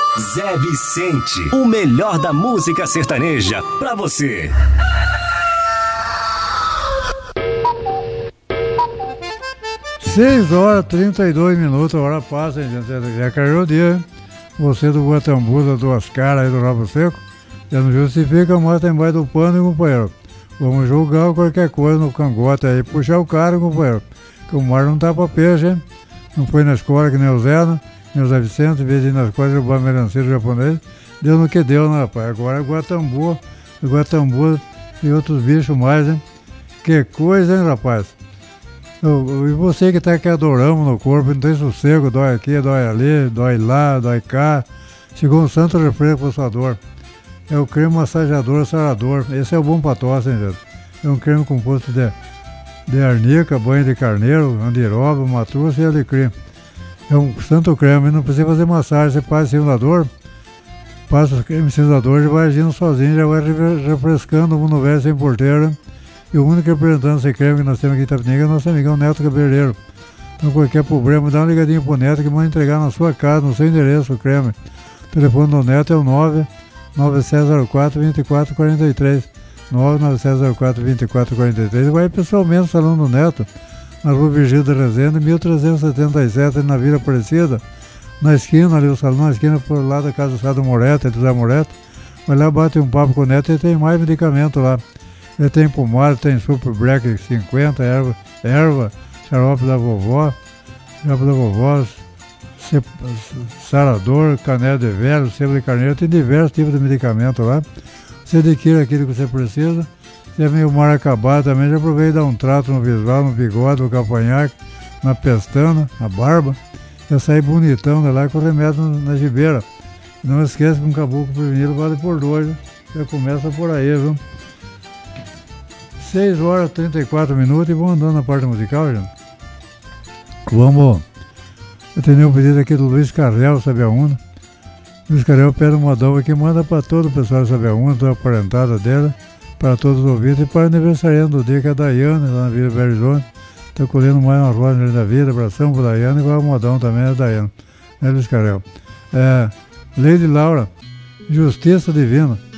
Zé Vicente, o melhor da música sertaneja pra você. Seis horas 32 minutos, a hora passa, hein, gente? Já caiu o dia, hein? Você do Guatambu, das duas caras aí do Rabo Seco, já não justifica mais, tem mais do pano, companheiro. Vamos julgar qualquer coisa no cangote aí, puxar o cara, companheiro. Que o mar não tá pra peixe, hein? Não foi na escola que nem o Zé, né? Nem o Zé Vicente, em vez de ir na escola e roubar melancia japonês, deu no que deu, né, rapaz? Agora é Guatambu e outros bichos mais, hein? Que coisa, hein, rapaz? E você que tá aqui adoramos no corpo, não tem sossego, dói aqui, dói ali, dói lá, dói cá. Chegou um santo refresco pra sua dor. É o creme massageador sarador. Esse é o bom pra tosse, hein, gente? É um creme composto de arnica, banho de carneiro, andiroba, matruça e alecrim. É um santo creme, não precisa fazer massagem, você passa em cima da dor, passa o creme em cima da dor, já vai agindo sozinho, já vai refrescando o mundo velho sem porteira. E o único representante desse creme que nós temos aqui em Itapetininga é o nosso amigão Neto Cabeleireiro. Então qualquer problema, dá uma ligadinha pro Neto que manda entregar na sua casa, no seu endereço, o creme. O telefone do Neto é o 99704-2443. 99704-2443. Vai pessoalmente no salão do Neto, na rua Virgílio da Resende, 1377, na Vila Aparecida, na esquina ali, o salão, na esquina por lá da casa do Sado Moreto, entre José Moreto. Vai lá, bate um papo com o Neto e tem mais medicamento lá. Ele tem pomada, tem Super Black 50, erva, xarope da vovó, sarador, canela de velho, sebo de carneiro, tem diversos tipos de medicamento lá. Você adquire aquilo que você precisa. Se é meio mal acabado também, já aproveita e dá um trato no visual, no bigode, no cavanhaque, na pestana, na barba. Já sai bonitão de lá com o remédio na gibeira. Não esquece que um caboclo prevenido vale por dois, né? Já começa por aí, viu? 6 horas 34 minutos e vamos andando na parte musical, gente. Vamos atender um pedido aqui do Luiz Carrel, Sabiaúna. Luiz Carrel pede uma doma que manda para todo o pessoal de Sabiaúna, toda a parentada dela, para todos os ouvintes e para o aniversariante do dia, que é a Daiane, lá na Vila Belo Horizonte. Está colhendo mais uma rosa da vida, abração para a Daiane e vai o modão também, a Daiane. Né, Luiz Carrel? Lady Laura, Justiça Divina.